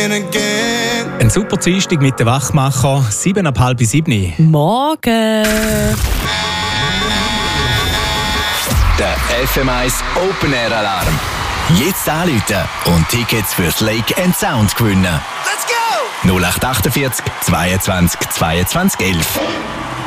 Ein super Dienstag mit den Wachmacher, 6:30. Morgen! Der FM1 Open Air Alarm. Jetzt anrufen und Tickets fürs Lake & Sound gewinnen. Let's go! 0848 22 22 11.